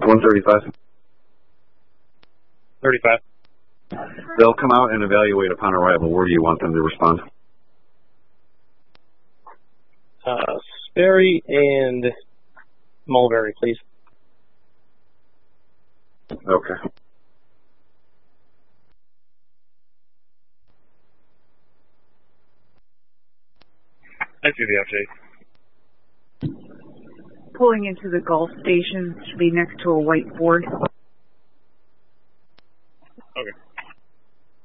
135. 35. They'll come out and evaluate upon arrival. Where do you want them to respond? Sperry and Mulberry, please. Okay. I see the FJ. Pulling into the Gulf station should be next to a white Ford. Okay.